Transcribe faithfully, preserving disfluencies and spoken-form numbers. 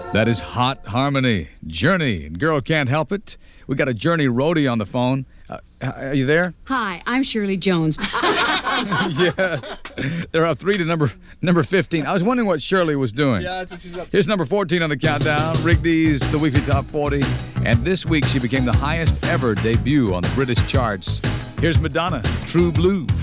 That is Hot Harmony. Journey. Girl Can't Help It. We got a Journey roadie on the phone. Uh, are you there? Hi, I'm Shirley Jones. Yeah. They're up three to number number fifteen. I was wondering what Shirley was doing. Yeah, that's what she's up to. Here's number fourteen on the countdown. Rigby's The Weekly Top forty. And this week she became the highest ever debut on the British charts. Here's Madonna, True Blue.